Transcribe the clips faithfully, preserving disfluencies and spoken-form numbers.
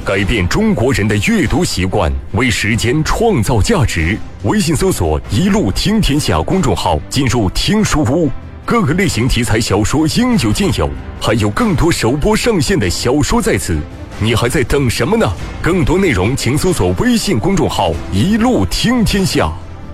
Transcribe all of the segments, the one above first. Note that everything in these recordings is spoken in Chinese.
改变中国人的阅读习惯，为时间创造价值。微信搜索“一路听天下”公众号，进入听书屋，各个类型题材小说应有尽有，还有更多首播上线的小说在此。你还在等什么呢？更多内容请搜索微信公众号“一路听天下”。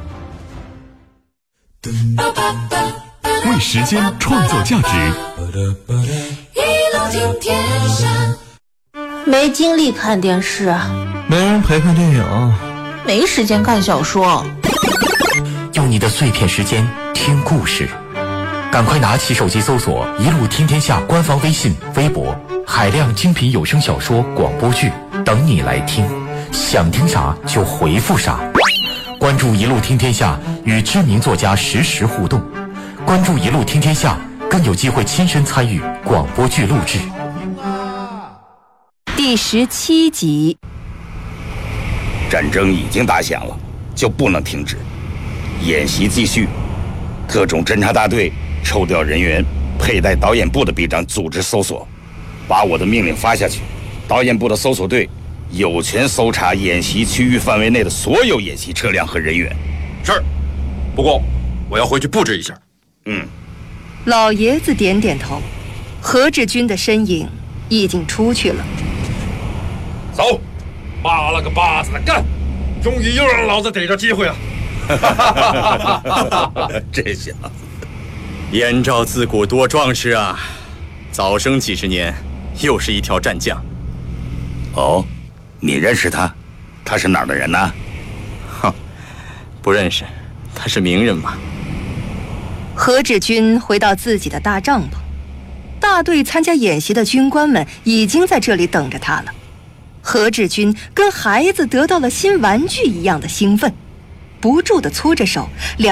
为时间创造价值， 一路听天下。 没精力看电视， 没人陪看电影， 没时间看小说。 用你的碎片时间听故事，赶快拿起手机搜索“一路听天下”官方微信、微博，海量精品有声小说、广播剧等你来听，想听啥就回复啥。关注“一路听天下”，与知名作家实时互动。关注“一路听天下”，更有机会亲身参与广播剧录制。 第十七集。 战争已经打响了，就不能停止，演习继续。特种侦察大队抽调人员，佩戴导演部的臂章组织搜索，把我的命令发下去。导演部的搜索队有权搜查演习区域范围内的所有演习车辆和人员。 是，不过我要回去布置一下。 嗯。 老爷子点点头，何志军的身影已经出去了。 走，妈了个巴子的干！终于又让老子逮着机会了。 这小子， 燕赵自古多壮士啊，早生几十年，又是一条战将。 哦，你认识他？他是哪儿的人呢？ 哼，不认识，他是名人嘛。 何志军回到自己的大帐篷，大队参加演习的军官们已经在这里等着他了。何志军跟孩子得到了新玩具一样的兴奋，不住地搓着手，两